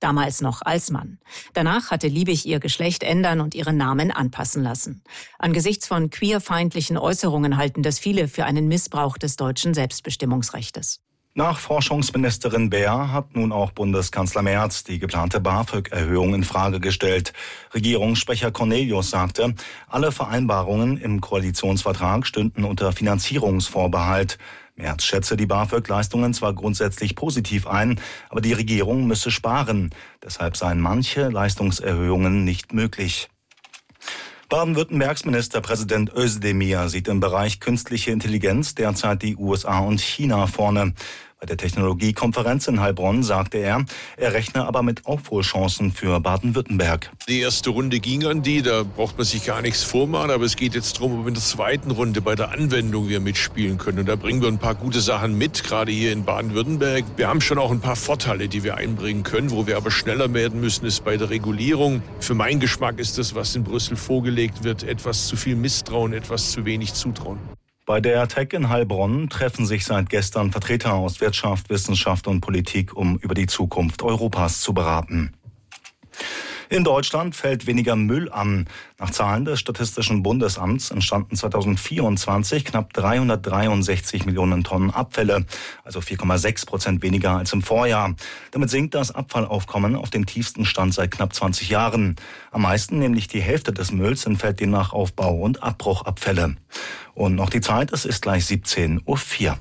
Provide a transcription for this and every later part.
damals noch als Mann. Danach hatte Liebig ihr Geschlecht ändern und ihren Namen anpassen lassen. Angesichts von queerfeindlichen Äußerungen halten das viele für einen Missbrauch des deutschen Selbstbestimmungsrechtes. Nach Forschungsministerin Beer hat nun auch Bundeskanzler Merz die geplante BAföG-Erhöhung in Frage gestellt. Regierungssprecher Cornelius sagte, alle Vereinbarungen im Koalitionsvertrag stünden unter Finanzierungsvorbehalt. Merz schätze die BAföG-Leistungen zwar grundsätzlich positiv ein, aber die Regierung müsse sparen. Deshalb seien manche Leistungserhöhungen nicht möglich. Baden-Württembergs Ministerpräsident Özdemir sieht im Bereich künstliche Intelligenz derzeit die USA und China vorne. Bei der Technologiekonferenz in Heilbronn sagte er rechne aber mit Aufholchancen für Baden-Württemberg. Die erste Runde ging an die, da braucht man sich gar nichts vormachen, aber es geht jetzt darum, ob in der zweiten Runde bei der Anwendung wir mitspielen können. Und da bringen wir ein paar gute Sachen mit, gerade hier in Baden-Württemberg. Wir haben schon auch ein paar Vorteile, die wir einbringen können. Wo wir aber schneller werden müssen, ist bei der Regulierung. Für meinen Geschmack ist das, was in Brüssel vorgelegt wird, etwas zu viel Misstrauen, etwas zu wenig Zutrauen. Bei der Tech in Heilbronn treffen sich seit gestern Vertreter aus Wirtschaft, Wissenschaft und Politik, um über die Zukunft Europas zu beraten. In Deutschland fällt weniger Müll an. Nach Zahlen des Statistischen Bundesamts entstanden 2024 knapp 363 Millionen Tonnen Abfälle, also 4,6% weniger als im Vorjahr. Damit sinkt das Abfallaufkommen auf den tiefsten Stand seit knapp 20 Jahren. Am meisten, nämlich die Hälfte des Mülls, entfällt demnach auf Bau- und Abbruchabfälle. Und noch die Zeit, es ist gleich 17:04 Uhr.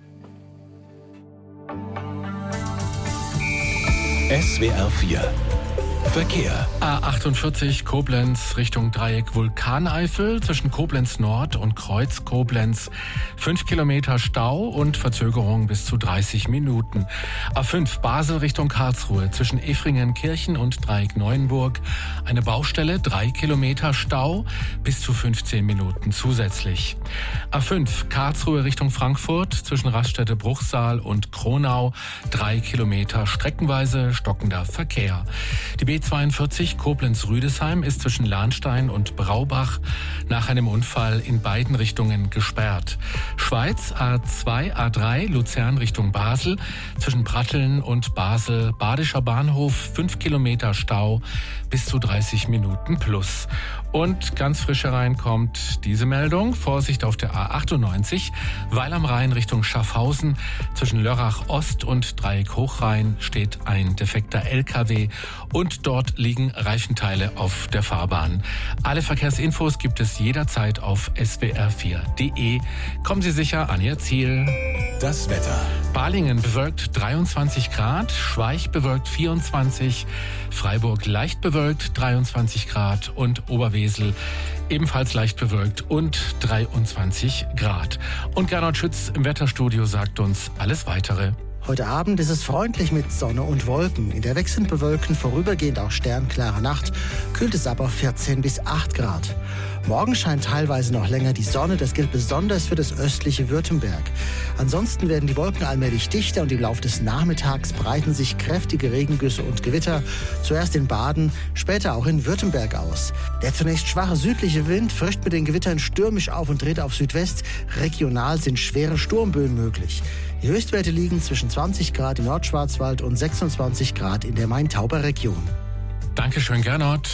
SWR 4 Verkehr. A48 Koblenz Richtung Dreieck Vulkaneifel zwischen Koblenz Nord und Kreuz Koblenz. 5 Kilometer Stau und Verzögerung bis zu 30 Minuten. A5 Basel Richtung Karlsruhe zwischen Efringen-Kirchen und Dreieck Neuenburg. Eine Baustelle, 3 Kilometer Stau bis zu 15 Minuten zusätzlich. A5 Karlsruhe Richtung Frankfurt zwischen Raststätte Bruchsal und Kronau. 3 Kilometer streckenweise stockender Verkehr. Die B42 Koblenz-Rüdesheim ist zwischen Lahnstein und Braubach nach einem Unfall in beiden Richtungen gesperrt. Schweiz A2, A3 Luzern Richtung Basel zwischen Pratteln und Basel Badischer Bahnhof 5 Kilometer Stau bis zu 30 Minuten plus. Und ganz frisch hereinkommt diese Meldung. Vorsicht auf der A98 Weil am Rhein Richtung Schaffhausen zwischen Lörrach Ost und Dreieck Hochrhein steht ein defekter LKW und dort liegen Reifenteile auf der Fahrbahn. Alle Verkehrsinfos gibt es jederzeit auf swr4.de. Kommen Sie sicher an Ihr Ziel. Das Wetter. Balingen bewölkt 23 Grad, Schweich bewölkt 24, Freiburg leicht bewölkt 23 Grad und Oberwesel ebenfalls leicht bewölkt und 23 Grad. Und Gernot Schütz im Wetterstudio sagt uns alles Weitere. Heute Abend ist es freundlich mit Sonne und Wolken. In der wechselnd bewölkten, vorübergehend auch sternklare Nacht kühlt es ab auf 14 bis 8 Grad. Morgen scheint teilweise noch länger die Sonne. Das gilt besonders für das östliche Württemberg. Ansonsten werden die Wolken allmählich dichter und im Laufe des Nachmittags breiten sich kräftige Regengüsse und Gewitter zuerst in Baden, später auch in Württemberg aus. Der zunächst schwache südliche Wind frischt mit den Gewittern stürmisch auf und dreht auf Südwest. Regional sind schwere Sturmböen möglich. Die Höchstwerte liegen zwischen 20 Grad im Nordschwarzwald und 26 Grad in der Main-Tauber-Region. Dankeschön, Gernot.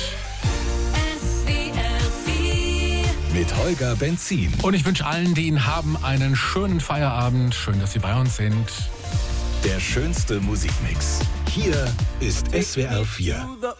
Mit Holger Benzin. Und ich wünsche allen, die ihn haben, einen schönen Feierabend. Schön, dass Sie bei uns sind. Der schönste Musikmix. Hier ist SWR 4.